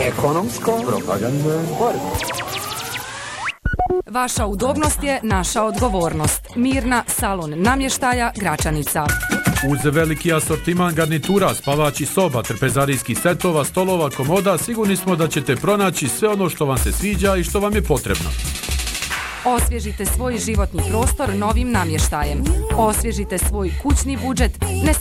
Ekonomsko propagandne borbe. Vaša udobnost je naša odgovornost. Mirna, salon namještaja, Gračanica. Uz veliki asortiman garnitura, spavačih soba, trpezarijskih setova, stolova, komoda, sigurni smo da ćete pronaći sve ono što vam se sviđa i što vam je potrebno. Osvježite svoj životni prostor novim namještajem. Osvježite svoj kućni budžet. Ne